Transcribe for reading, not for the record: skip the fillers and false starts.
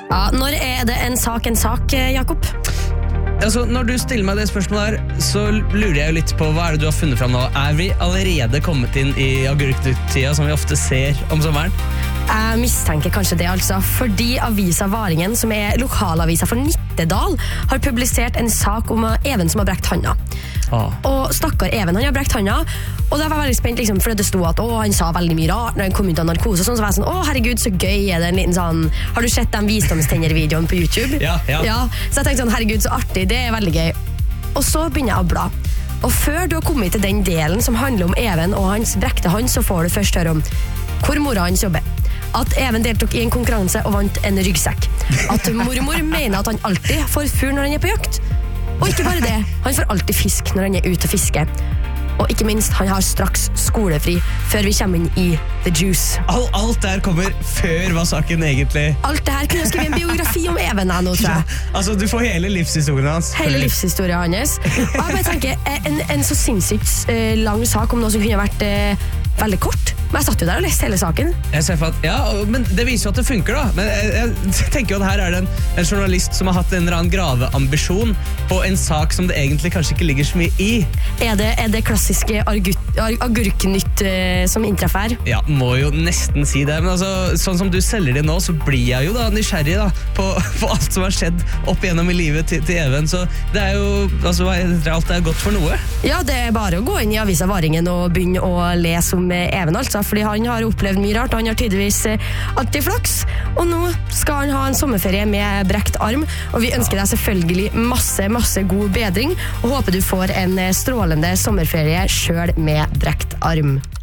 Ja, når det en sak, Jakob? Altså, når du stiller meg det spørsmålet her, så lurer jeg jo litt på hva det du har funnet fram nå. Vi allerede kommet inn i agurktida som vi ofte ser om sommeren? Jeg mistenker kanskje det, altså, fordi avisa Varingen, som lokalavisa for Nittedal, har publisert en sak om Even som har brekt handa. Og stakkar Even, han har brekt handa, og da var jeg veldig spent, liksom, for det stod at han sa veldig mye rart når han kom ut av narkose, så var jeg sånn, herregud, så gøy det en liten sånn, har du sett den visdomstenner-videoen på YouTube? Ja. Så jeg tenkte sånn, herregud, så artig, det veldig gøy. Og så begynner jeg å bla. Og før du har kommet til den delen som handler om Even og hans brekte hand, så får du først høre om hvor mora hans jobber. At Even deltok i en konkurranse og vant en ryggsekk. At mormor mener at han alltid får fugl når han på jakt. Og ikke bare det, han får alltid fisk når han ute og fisker. Og ikke minst, han har straks skolefri før vi kommer inn i The Juice. Alt der kommer før hva saken egentlig... Alt det her kunne jeg skrive en biografi om Even nå, tror jeg. Altså, du får hele livshistorien hans. Hele livshistorien hans. Og jeg bare tenker, en så sinnssykt lang sak om noe som kunne vært veldig kort. Men jeg satt jo der og leste hele saken. Jeg ser for at, men det viser jo at det funker da. Men jeg tenker jo at her det en journalist som har hatt en eller annen graveambisjon på en sak som det egentlig kanskje ikke ligger så mye i. Er det klassiske agurknytt som inntreffer her? Ja, må jo nesten si det. Men altså, sånn som du selger det nå, så blir jeg jo da nysgjerrig da, på alt som har skjedd opp igjennom i livet til Even. Så det jo, altså, alt godt for noe. Ja, det bare å gå inn i avisa Varingen og begynne å lese om Even, altså. Fordi han har opplevd mye rart, han har tydeligvis alltid flaks, og nå skal han ha en sommerferie med brekt arm, og vi ønsker deg selvfølgelig masse god bedring, og håper du får en strålende sommerferie selv med brekt arm.